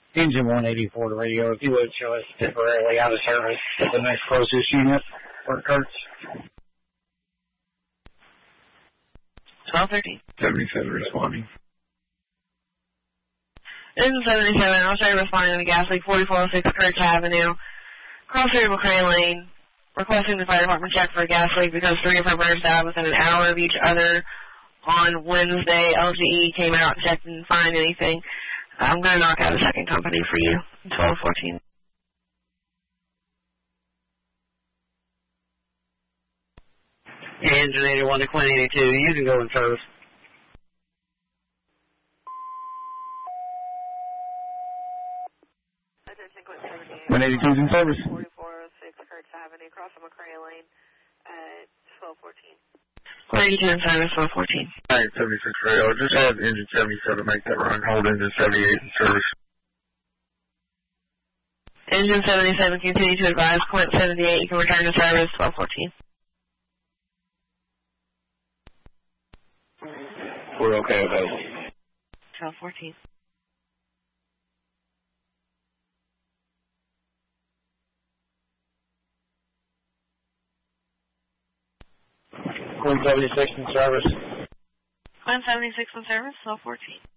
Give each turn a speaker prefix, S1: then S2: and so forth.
S1: Engine 184 to radio. If you would show us temporarily out of service at the next closest unit where it hurts.
S2: 1213.
S3: 77 responding.
S2: Engine 77, I'll show you responding to gas leak 4406 Kirk Avenue. Cross River McRae Lane. Requesting the fire department check for a gas leak because 3 of her burners died within an hour of each other on Wednesday. LGE came out and checked and didn't find anything. I'm going to knock out a second company for you. 1214.
S1: Engine 81 to Quinn 82. You can go in service.
S3: Quinn 82 is in service.
S2: 4406 Kurtz Avenue, across from McRae Lane at 1214. 82 in service, 1214.
S3: Alright, 76 radio. Just have engine 77 make that run. Hold engine 78 in service.
S2: Engine 77 continue to advise Quint 78. You can return to service, 1214.
S3: We're okay available.
S2: 1214.
S1: Quinn 76 in service.
S2: Quinn 76 in service, 1214.